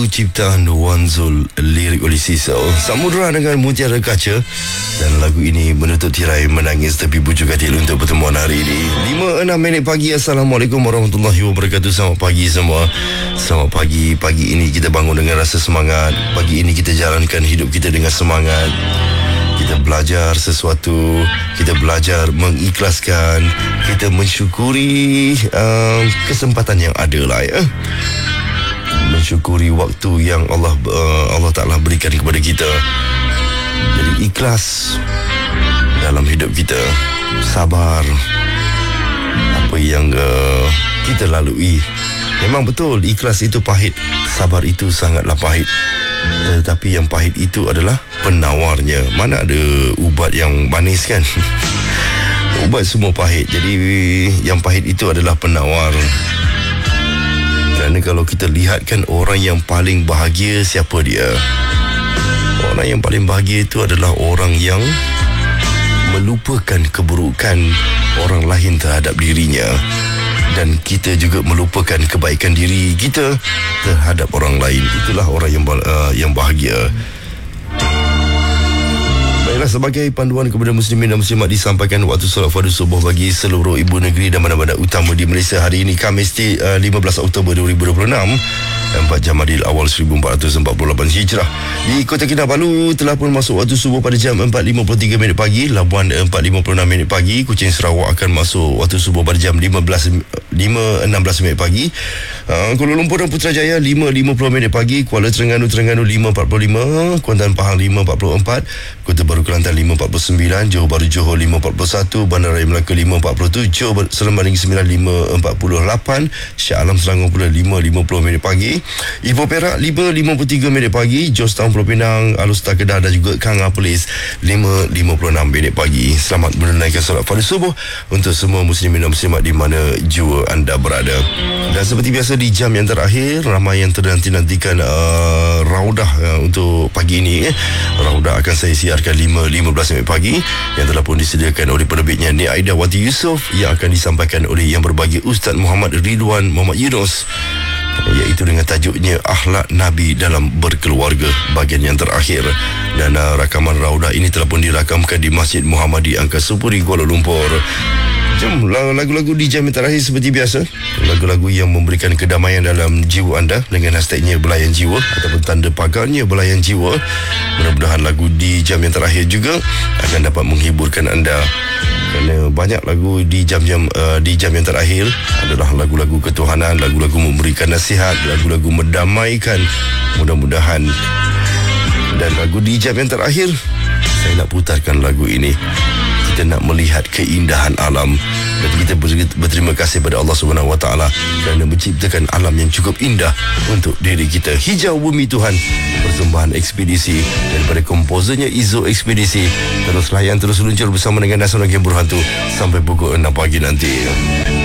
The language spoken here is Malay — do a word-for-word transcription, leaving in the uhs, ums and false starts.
lagu ciptaan Wan Zul, lirik oleh Sisau, Samudra dengan Mutiara Kaca. Dan lagu ini menutup tirai Menangis Tepi Bujuk Katil untuk pertemuan hari ini. lima enam minit pagi. Assalamualaikum warahmatullahi wabarakatuh. Selamat pagi semua. Selamat pagi. Pagi ini kita bangun dengan rasa semangat. Pagi ini kita jalankan hidup kita dengan semangat. Kita belajar sesuatu, kita belajar mengikhlaskan, kita mensyukuri uh, kesempatan yang ada lah ya. Mensyukuri waktu yang Allah uh, Allah Ta'ala berikan kepada kita. Jadi ikhlas dalam hidup kita, sabar apa yang uh, kita lalui. Memang betul, ikhlas itu pahit, sabar itu sangatlah pahit. Tetapi yang pahit itu adalah penawarnya. Mana ada ubat yang manis kan? Ubat semua pahit. Jadi yang pahit itu adalah penawar. Kerana kalau kita lihat kan, orang yang paling bahagia siapa dia? Orang yang paling bahagia itu adalah orang yang melupakan keburukan orang lain terhadap dirinya. Dan kita juga melupakan kebaikan diri kita terhadap orang lain. Itulah orang yang uh, yang bahagia. Baiklah, sebagai panduan kepada muslimin dan muslimat, disampaikan waktu solat fardu subuh bagi seluruh ibu negeri dan bandar-bandar utama di Malaysia hari ini, Khamis uh, lima belas Oktober dua ribu dua puluh enam, empat Jamadil Awal seribu empat ratus empat puluh lapan Hijrah. Di Kota Kinabalu telah pun masuk waktu subuh pada jam empat lima puluh tiga minit pagi. Labuan empat lima puluh enam minit pagi. Kuching Sarawak akan masuk waktu subuh pada jam lima enam belas minit pagi. uh, Kuala Lumpur dan Putrajaya lima lima puluh minit pagi. Kuala Terengganu Terengganu lima empat puluh lima. Kuantan Pahang lima empat puluh empat. Kota Baru Kelantan lima empat puluh sembilan. Johor Bahru Johor lima empat puluh satu. Bandaraya Melaka lima empat puluh tujuh. Seremban Negeri Sembilan lima empat puluh lapan. Shah Alam Selangor pula lima lima puluh minit pagi. Ipoh Perak lima lima puluh tiga minit pagi. Jos Town Pulau Pinang, Alustar Kedah dan juga Kanga Perlis lima lima puluh enam minit pagi. Selamat menunaikan solat fardu subuh untuk semua muslimin dan muslimat di mana jua anda berada. Dan seperti biasa di jam yang terakhir, ramai yang ternanti-nantikan uh, Raudah uh, untuk pagi ini. eh. Raudah akan saya siarkan lima lima belas minit pagi, yang telah pun disediakan oleh penerbitnya Nik Aida Wati Yusof, yang akan disampaikan oleh yang berbahagia Ustaz Muhammad Ridwan Muhammad Yunus, iaitu dengan tajuknya Akhlak Nabi dalam Berkeluarga, bahagian yang terakhir. Dan uh, rakaman Raudah ini telah pun dirakamkan di Masjid Muhammadi Angkasapuri, Kuala Lumpur. Jom, lagu-lagu di jam yang terakhir seperti biasa, lagu-lagu yang memberikan kedamaian dalam jiwa anda dengan hashtagnya Belayan Jiwa ataupun tanda pagarnya Belayan Jiwa. Mudah-mudahan lagu di jam yang terakhir juga akan dapat menghiburkan anda, kerana banyak lagu di jam-jam uh, di jam yang terakhir adalah lagu-lagu ketuhanan, lagu-lagu memberikan nasihat, lagu-lagu mendamaikan. Mudah-mudahan. Dan lagu di jam yang terakhir, saya nak putarkan lagu ini. Kita nak melihat keindahan alam, dan kita berterima kasih pada Allah Subhanahu Wa Taala kerana menciptakan alam yang cukup indah untuk diri kita. Hijau Bumi Tuhan, persembahan ekspedisi daripada komposernya Izo Ekspedisi. Terus layan, terus luncur bersama dengan Nasional Game Berhantu sampai pukul enam pagi nanti.